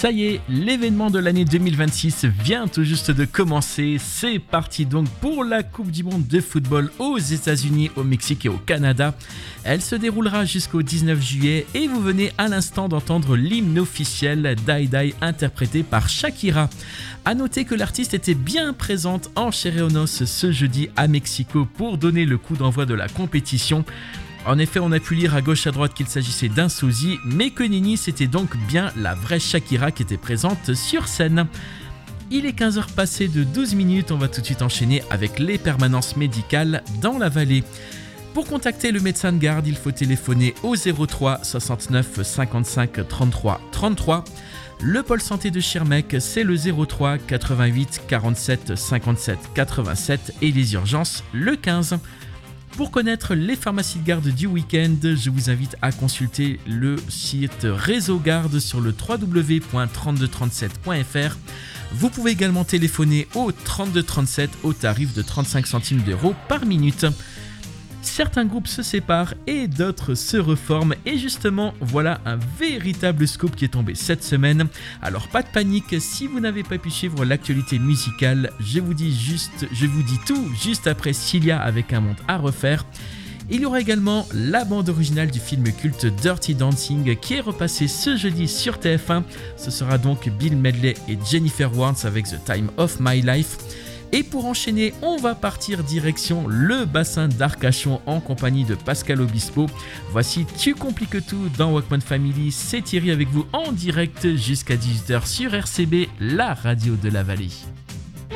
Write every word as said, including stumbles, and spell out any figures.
Ça y est, l'événement de l'année deux mille vingt-six vient tout juste de commencer. C'est parti donc pour la Coupe du Monde de football aux États-Unis, au Mexique et au Canada. Elle se déroulera jusqu'au dix-neuf juillet et vous venez à l'instant d'entendre l'hymne officiel Die Die interprété par Shakira. A noter que l'artiste était bien présente en chair et en os ce jeudi à Mexico pour donner le coup d'envoi de la compétition. En effet, on a pu lire à gauche à droite qu'il s'agissait d'un sosie, mais que Nini, c'était donc bien la vraie Shakira qui était présente sur scène. Il est quinze heures passées de douze minutes, on va tout de suite enchaîner avec les permanences médicales dans la vallée. Pour contacter le médecin de garde, il faut téléphoner au zéro trois soixante-neuf cinquante-cinq trente-trois trente-trois. Le pôle santé de Schirmeck, c'est le zéro trois quatre-vingt-huit quarante-sept cinquante-sept quatre-vingt-sept et les urgences, le quinze. Pour connaître les pharmacies de garde du week-end, je vous invite à consulter le site Réseau Garde sur le w w w point trente-deux trente-sept point f r. Vous pouvez également téléphoner au trente-deux trente-sept au tarif de trente-cinq centimes d'euros par minute. Certains groupes se séparent et d'autres se reforment et justement voilà un véritable scoop qui est tombé cette semaine. Alors pas de panique, si vous n'avez pas pu suivre l'actualité musicale, je vous dis juste, je vous dis tout juste après Cilia avec un monde à refaire. Il y aura également la bande originale du film culte Dirty Dancing qui est repassée ce jeudi sur T F un. Ce sera donc Bill Medley et Jennifer Warnes avec The Time of My Life. Et pour enchaîner, on va partir direction le bassin d'Arcachon en compagnie de Pascal Obispo. Voici Tu compliques tout dans Walkman Family, c'est Thierry avec vous en direct jusqu'à dix-huit heures sur R C B, la radio de la vallée.